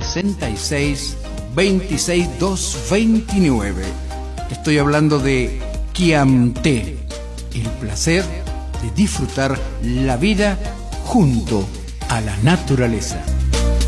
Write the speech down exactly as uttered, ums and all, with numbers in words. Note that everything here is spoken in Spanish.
sesenta y seis, veintiséis, doscientos veintinueve. Estoy hablando de Quiamté, el placer de disfrutar la vida junto a la naturaleza.